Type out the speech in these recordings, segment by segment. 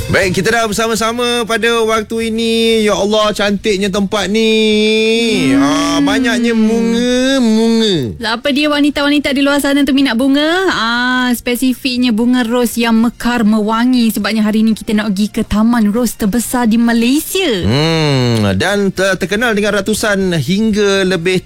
Baik, kita dah bersama-sama pada waktu ini. Ya Allah, cantiknya tempat ni. Banyaknya bunga. Apa dia wanita-wanita di luar sana tu minat bunga? Spesifiknya bunga ros yang mekar mewangi. Sebabnya hari ni kita nak pergi ke Taman Ros terbesar di Malaysia. Dan terkenal dengan ratusan hingga lebih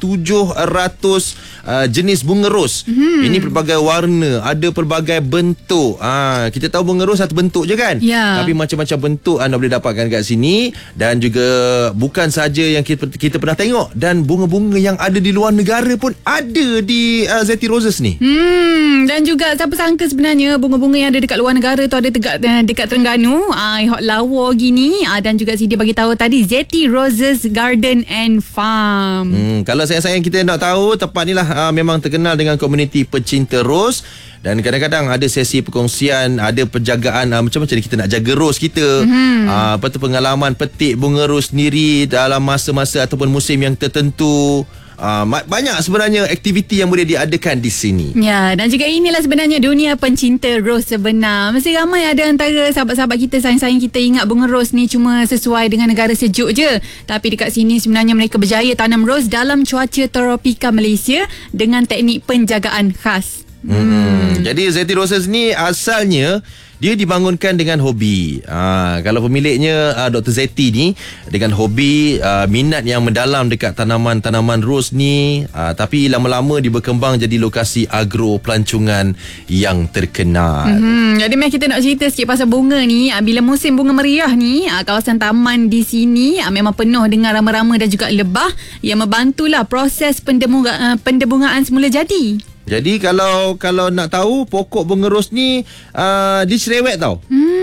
700 jenis bunga ros. Ini pelbagai warna, ada pelbagai bentuk. Kita tahu bunga ros satu bentuk je kan? Ya. Tapi macam-macam bentuk anda boleh dapatkan kat sini. Dan juga bukan saja yang kita pernah tengok, dan bunga-bunga yang ada di luar negara pun ada di Zeti Roses ni. Dan juga siapa sangka sebenarnya bunga-bunga yang ada dekat luar negara tu ada dekat Terengganu. Hot lawa gini. Dan juga dia bagi tahu tadi Zeti Roses Garden and Farm. Kalau sayang-sayang kita nak tahu, tempat ni lah memang terkenal dengan komuniti pecinta ros. Dan kadang-kadang ada sesi perkongsian, ada penjagaan macam kita nak jaga ros kita. Lepas tu pengalaman petik bunga ros sendiri dalam masa-masa ataupun musim yang tertentu. Banyak sebenarnya aktiviti yang boleh diadakan di sini. Ya, dan juga inilah sebenarnya dunia pencinta ros sebenar. Mesti ramai ada antara sahabat-sahabat kita, sayang-sayang kita ingat bunga ros ni cuma sesuai dengan negara sejuk je. Tapi dekat sini sebenarnya mereka berjaya tanam ros dalam cuaca tropika Malaysia dengan teknik penjagaan khas. Jadi Zeti Roses ni asalnya dia dibangunkan dengan hobi. Kalau pemiliknya Dr. Zeti ni dengan hobi, minat yang mendalam dekat tanaman-tanaman ros ni, tapi lama-lama dia berkembang jadi lokasi agro pelancongan yang terkenal. Jadi mari kita nak cerita sikit pasal bunga ni. Bila musim bunga meriah ni, kawasan taman di sini memang penuh dengan rama-rama dan juga lebah yang membantulah proses pendebungaan semula jadi. Jadi kalau nak tahu pokok bunga ros ni dia cerewet tau.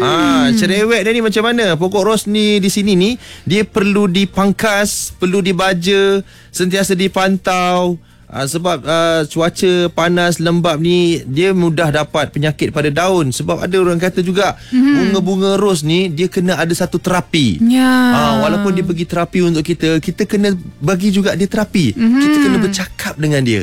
Cerewet dia ni macam mana? Pokok ros ni di sini ni dia perlu dipangkas, perlu dibaja, sentiasa dipantau. Sebab cuaca panas lembap ni dia mudah dapat penyakit pada daun. Sebab ada orang kata juga bunga-bunga ros ni dia kena ada satu terapi. Walaupun dia bagi terapi untuk kita kena bagi juga dia terapi. Kita kena bercakap dengan dia.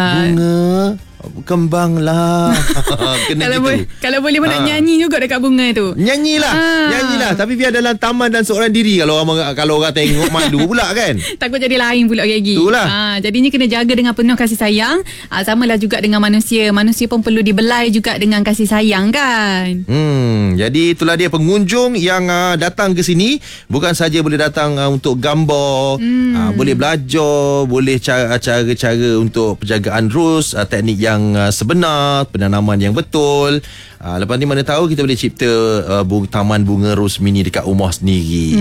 Bunga kembanglah. Kena gitu. Kalau boleh nak nyanyi juga dekat bunga tu. Nyanyilah. Tapi biar dalam taman dan seorang diri. Kalau orang tengok malu pula kan. Takut jadi lain pula Gigi. Itulah. Jadinya kena jaga dengan penuh kasih sayang. Samalah juga dengan manusia. Manusia pun perlu dibelai juga dengan kasih sayang kan. Jadi itulah dia pengunjung yang datang ke sini. Bukan saja boleh datang untuk gambar, boleh belajar, boleh cara-cara untuk penjagaan ros, teknik yang sebenar, penanaman yang betul. Lepas ni mana tahu kita boleh cipta taman bunga ros mini dekat rumah sendiri.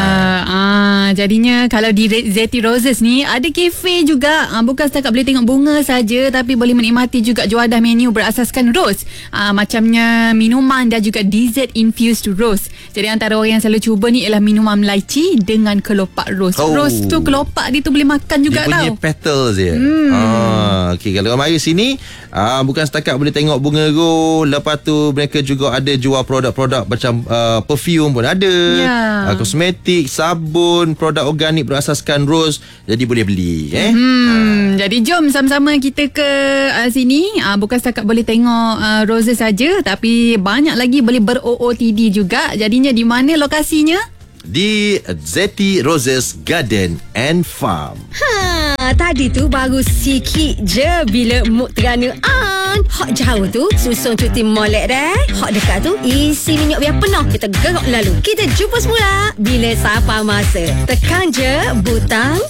Jadinya kalau di Zeti Roses ni ada kafe juga. Bukan setakat boleh tengok bunga saja, tapi boleh menikmati juga juadah menu berasaskan ros. Macamnya minuman dan juga dessert infused ros. Jadi antara orang yang selalu cuba ni ialah minuman lychee dengan kelopak ros. Ros tu kelopak dia tu boleh makan juga tau. Dia punya petals je. Okey, kalau mari sini bukan setakat boleh tengok bunga ros, lepas tu mereka juga ada jual produk-produk macam perfume pun ada, kosmetik, sabun, produk organik berasaskan ros. Jadi boleh beli. Jadi jom sama-sama kita ke sini. Bukan setakat boleh tengok roses saja, tapi banyak lagi boleh ber-OOTD juga. Jadinya di mana lokasinya? Di Zeti Roses Garden and Farm. Tadi tu baru sikit je bila mood terana hot jauh tu susun cuti molek dah. Hot dekat tu isi minyak biar penuh. Kita gerak lalu. Kita jumpa semula bila sampai masa. Tekan je butang